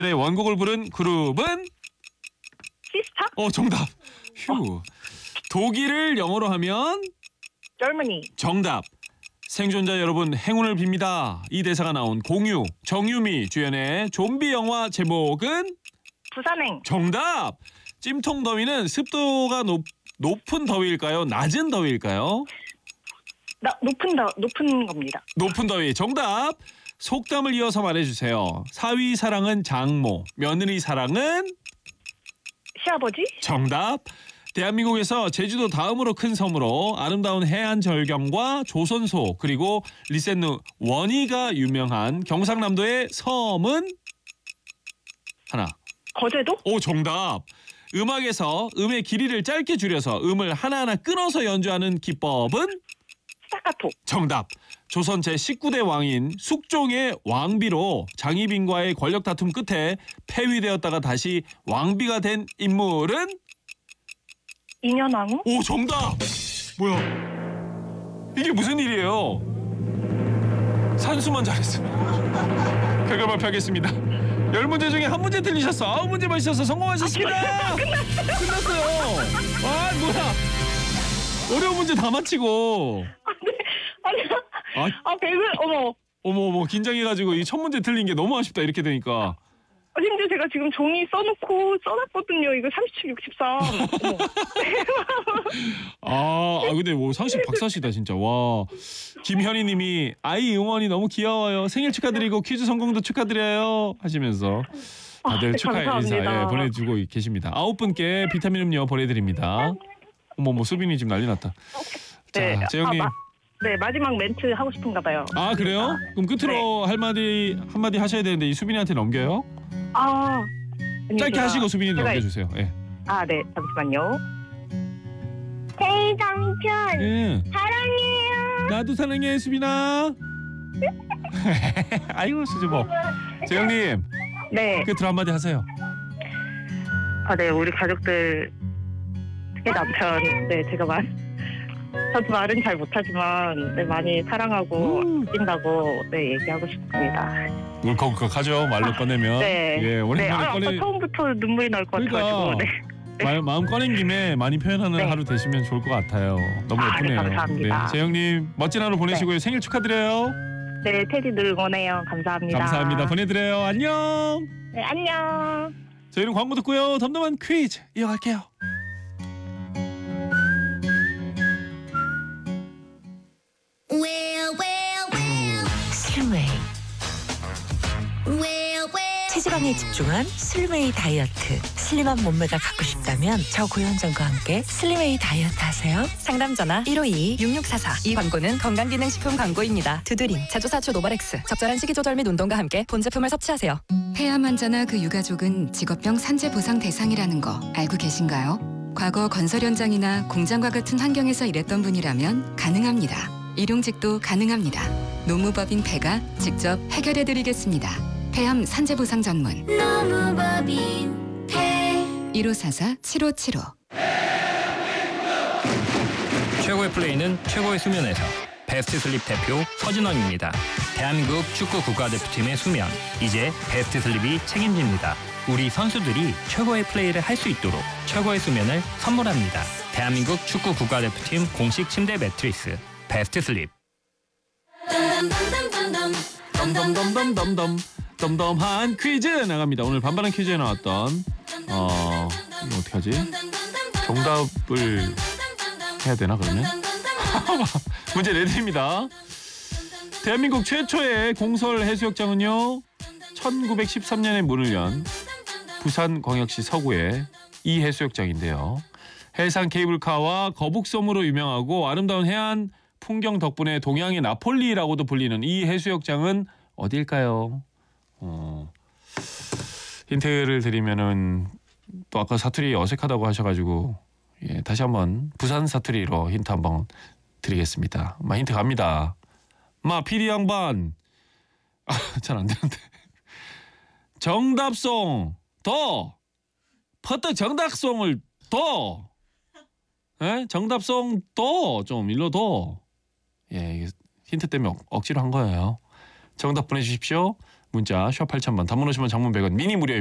네, 원곡을 부른 그룹은 시스타? 정답. 휴. 독일을 영어로 하면 Germany. 정답. 생존자 여러분 행운을 빕니다. 이 대사가 나온 공유, 정유미 주연의 좀비 영화 제목은 부산행. 정답. 찜통 더위는 습도가 높은 더위일까요? 낮은 더위일까요? 높은 겁니다. 높은 더위. 정답. 속담을 이어서 말해주세요. 사위 사랑은 장모, 며느리 사랑은 시아버지? 정답. 대한민국에서 제주도 다음으로 큰 섬으로 아름다운 해안 절경과 조선소 그리고 리센루 원희가 유명한 경상남도의 섬은 하나. 거제도? 정답. 음악에서 음의 길이를 짧게 줄여서 음을 하나하나 끊어서 연주하는 기법은 스타카토. 정답. 조선 제19대 왕인 숙종의 왕비로 장희빈과의 권력 다툼 끝에 폐위되었다가 다시 왕비가 된 인물은 인현왕후? 정답. 뭐야? 이게 무슨 일이에요? 산수만 잘했어. 결과 발표하겠습니다. 10문제 중에 1문제 틀리셨어. 9문제 맞으셔서 성공하셨습니다. 끝났어요. 뭐야? 어려운 문제 다 맞히고. 백을, 어머 긴장해가지고 이 첫 문제 틀린 게 너무 아쉽다 이렇게 되니까. 심지어 제가 지금 종이 써놨거든요. 이거 37, 63. 근데 뭐 상식 박사시다 진짜. 와. 김현희님이 아이 응원이 너무 귀여워요. 생일 축하드리고 퀴즈 성공도 축하드려요 하시면서 다들 축하의 인사 보내주고 계십니다. 9분께 비타민 음료 보내드립니다. 어머 수빈이 지금 난리 났다. 네. 자, 재영님. 네, 마지막 멘트 하고 싶은가 봐요. 그래요? 그럼 끝으로 한마디 하셔야 되는데 이 수빈이한테 넘겨요? 짧게 하시고 수빈이 넘겨주세요. 네. 네, 잠시만요. 제이 삼촌 사랑해요. 나도 사랑해 수빈아. 아이고 수줍어. 재영님. 네. 끝으로 한마디 하세요. 네, 우리 가족들 특히 남편, 제가 저도 말은 잘 못하지만 많이 사랑하고 아낀다고 얘기하고 싶습니다. 울컥울컥하죠 말로 꺼내면. 네. 오랜만에 처음부터 눈물이 나올 것 같아가지고. 마음 꺼낸 김에 많이 표현하는 하루 되시면 좋을 것 같아요. 너무 예쁘네요. 네, 감사합니다. 재영님 멋진 하루 보내시고요. 생일 축하드려요. 네, 테디 늘 응원해요. 감사합니다. 감사합니다. 보내드려요. 안녕. 네, 안녕. 저희는 광고 듣고요. 덤덤한 퀴즈 이어갈게요. 슬메이. 체지방에 집중한 슬메이 다이어트. 슬림한 몸매가 갖고 싶다면 저고현정과 함께 슬림웨이 다이어트 하세요. 상담 전화 1522-6644. 이 광고는 건강기능식품 광고입니다. 두드림, 제조사초 노바렉스. 적절한 식이 조절 및 운동과 함께 본 제품을 섭취하세요. 폐암 환자나 그 유가족은 직업병 산재 보상 대상이라는 거 알고 계신가요? 과거 건설 현장이나 공장과 같은 환경에서 일했던 분이라면 가능합니다. 일용직도 가능합니다. 노무법인 폐가 직접 해결해드리겠습니다. 폐암 산재 보상 전문 노무법인 폐 1544-7575. 최고의 플레이는 최고의 수면에서. 베스트 슬립 대표 서진원입니다. 대한민국 축구 국가대표팀의 수면, 이제 베스트 슬립이 책임집니다. 우리 선수들이 최고의 플레이를 할 수 있도록 최고의 수면을 선물합니다. 대한민국 축구 국가대표팀 공식 침대 매트리스 베스트 슬립. 덤덤한 퀴즈 나갑니다. 오늘 반반한 퀴즈에 나왔던 이거 어떡하지? 정답을 해야 되나 그러면? 문제 내드립니다. 대한민국 최초의 공설 해수욕장은요 1913년에 문을 연 부산광역시 서구의 이 해수욕장인데요. 해상 케이블카와 거북섬으로 유명하고 아름다운 해안 풍경 덕분에 동양의 나폴리라고도 불리는 이 해수욕장은 어디일까요? 힌트를 드리면은 또 아까 사투리 어색하다고 하셔가지고 다시 한번 부산 사투리로 힌트 한번 드리겠습니다. 힌트 갑니다. PD 양반. 잘 안 되는데. 정답송 더 퍼뜩 정답송을 더 정답송 더 좀 일로 더. 이게 힌트 때문에 억지로 한 거예요. 정답 보내주십시오. 문자 샵 8000번 단문 50원 장문 100원 미니 무료